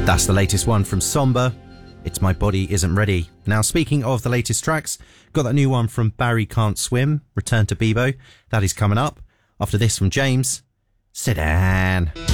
That's the latest one from Somber. It's My Body Isn't Ready. Now, speaking of the latest tracks, got that new one from Barry Can't Swim, Return to Bebo. That is coming up. After this from James, Sedan.